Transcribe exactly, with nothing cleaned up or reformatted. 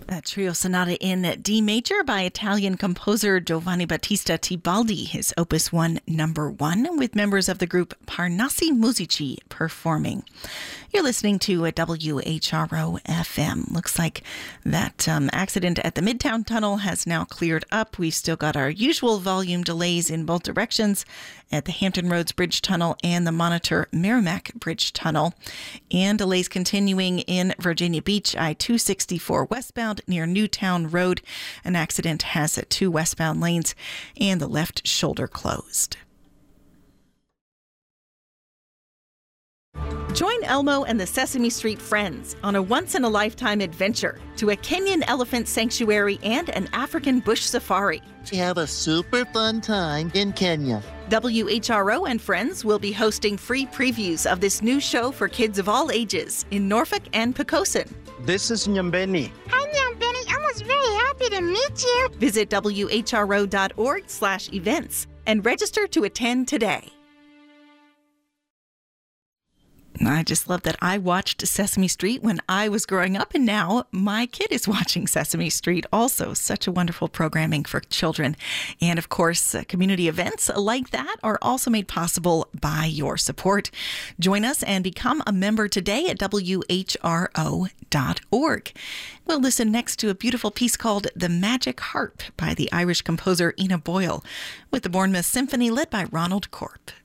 That trio sonata in D major by Italian composer Giovanni Battista Tibaldi, his opus one, number one, with members of the group Parnassi Musici performing. You're listening to a W H R O F M. Looks like that um, accident at the Midtown Tunnel has now cleared up. We've still got our usual volume delays in both directions at the Hampton Roads Bridge Tunnel and the Monitor Merrimack Bridge Tunnel. And delays continuing in Virginia Beach, I two sixty-four westbound near Newtown Road. An accident has two westbound lanes and the left shoulder closed. Join Elmo and the Sesame Street Friends on a once-in-a-lifetime adventure to a Kenyan elephant sanctuary and an African bush safari. Have a super fun time in Kenya. W H R O and Friends will be hosting free previews of this new show for kids of all ages in Norfolk and Poquoson. This is Nyambeni. Hi, Nyambeni. I was very happy to meet you. Visit W H R O dot org slash events and register to attend today. I just love that I watched Sesame Street when I was growing up, and now my kid is watching Sesame Street also. Such a wonderful programming for children. And of course, uh, community events like that are also made possible by your support. Join us and become a member today at W H R O dot org. We'll listen next to a beautiful piece called The Magic Harp by the Irish composer Ina Boyle, with the Bournemouth Symphony led by Ronald Corp.